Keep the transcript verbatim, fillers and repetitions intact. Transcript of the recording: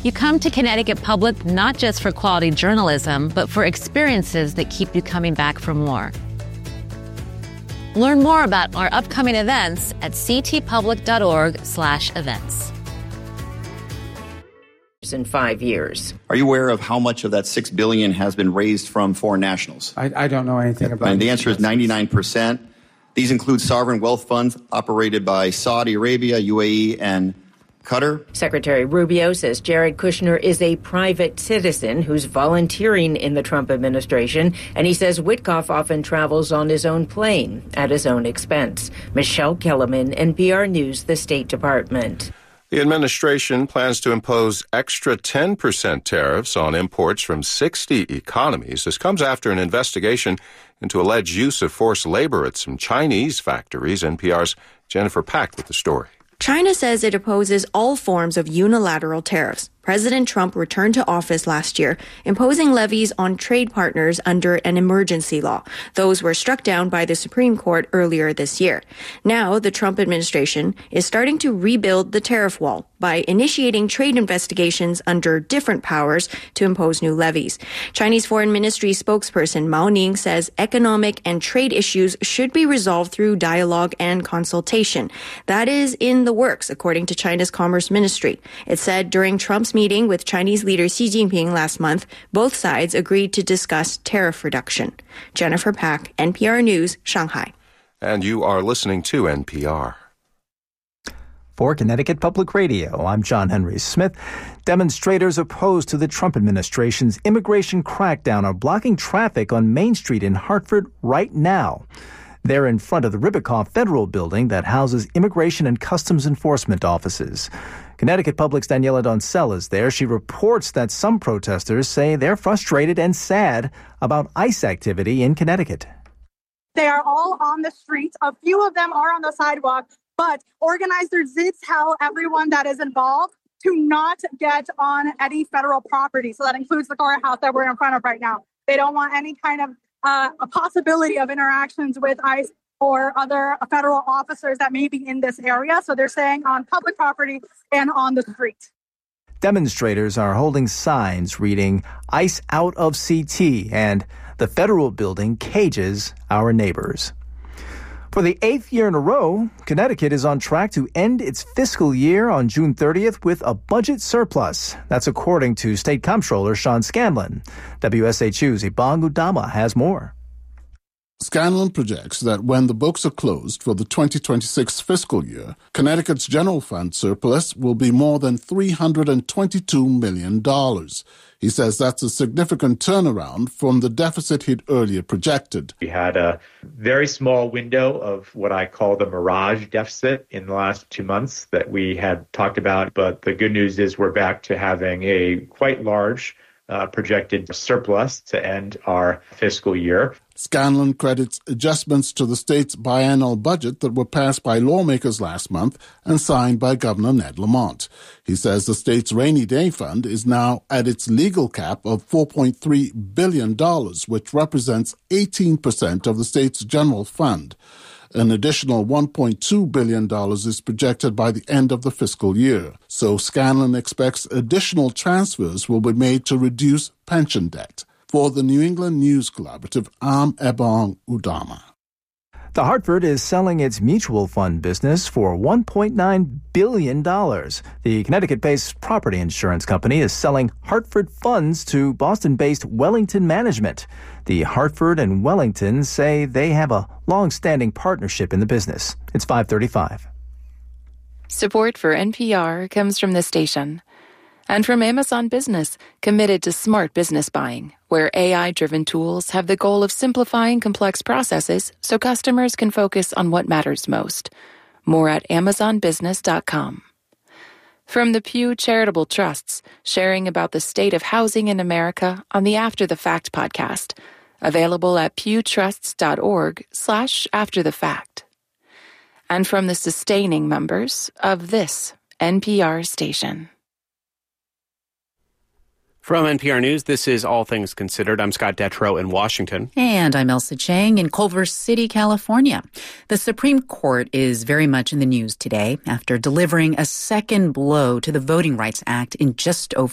You come to Connecticut Public not just for quality journalism, but for experiences that keep you coming back for more. Learn more about our upcoming events at ctpublic.org slash events. In five years. Are you aware of how much of that six billion dollars has been raised from foreign nationals? I, I don't know anything about it. And the answer is ninety-nine percent. These include sovereign wealth funds operated by Saudi Arabia, U A E, and Qatar. Secretary Rubio says Jared Kushner is a private citizen who's volunteering in the Trump administration, and he says Witkoff often travels on his own plane at his own expense. Michelle Kellerman, N P R News, the State Department. The administration plans to impose extra ten percent tariffs on imports from sixty economies. This comes after an investigation into alleged use of forced labor at some Chinese factories. N P R's Jennifer Pack with the story. China says it opposes all forms of unilateral tariffs. President Trump returned to office last year, imposing levies on trade partners under an emergency law. Those were struck down by the Supreme Court earlier this year. Now, the Trump administration is starting to rebuild the tariff wall by initiating trade investigations under different powers to impose new levies. Chinese Foreign Ministry spokesperson Mao Ning says economic and trade issues should be resolved through dialogue and consultation. That is in the works, according to China's Commerce Ministry. It said during Trump's meeting with Chinese leader Xi Jinping last month, both sides agreed to discuss tariff reduction. Jennifer Pack, N P R News, Shanghai. And you are listening to N P R. For Connecticut Public Radio, I'm John Henry Smith. Demonstrators opposed to the Trump administration's immigration crackdown are blocking traffic on Main Street in Hartford right now. They're in front of the Ribicoff Federal Building that houses Immigration and Customs Enforcement offices. Connecticut Public's Daniela Doncel is there. She reports that some protesters say they're frustrated and sad about ICE activity in Connecticut. They are all on the streets. A few of them are on the sidewalk, but organizers did tell everyone that is involved to not get on any federal property. So that includes the courthouse that we're in front of right now. They don't want any kind of uh, a possibility of interactions with ICE or other federal officers that may be in this area. So they're saying on public property and on the street. Demonstrators are holding signs reading ICE out of C T and the federal building cages our neighbors. For the eighth year in a row, Connecticut is on track to end its fiscal year on June thirtieth with a budget surplus. That's according to State Comptroller Sean Scanlon. W S H U's Ibang Udama has more. Scanlon projects that when the books are closed for the twenty twenty-six fiscal year, Connecticut's general fund surplus will be more than three hundred twenty-two million dollars. He says that's a significant turnaround from the deficit he'd earlier projected. We had a very small window of what I call the mirage deficit in the last two months that we had talked about. But the good news is we're back to having a quite large uh, projected surplus to end our fiscal year. Scanlon credits adjustments to the state's biennial budget that were passed by lawmakers last month and signed by Governor Ned Lamont. He says the state's rainy day fund is now at its legal cap of four point three billion dollars, which represents eighteen percent of the state's general fund. An additional one point two billion dollars is projected by the end of the fiscal year. So Scanlon expects additional transfers will be made to reduce pension debt. For the New England News Collaborative, I'm Ibang Udama. The Hartford is selling its mutual fund business for one point nine billion dollars. The Connecticut-based property insurance company is selling Hartford funds to Boston-based Wellington Management. The Hartford and Wellington say they have a long-standing partnership in the business. It's five thirty-five. Support for N P R comes from this station. And from Amazon Business, committed to smart business buying, where A I-driven tools have the goal of simplifying complex processes so customers can focus on what matters most. More at amazon business dot com. From the Pew Charitable Trusts, sharing about the state of housing in America on the After the Fact podcast, available at pewtrusts.org slash after the fact. And from the sustaining members of this N P R station. From N P R News, this is All Things Considered. I'm Scott Detrow in Washington. And I'm Elsa Chang in Culver City, California. The Supreme Court is very much in the news today after delivering a second blow to the Voting Rights Act in just over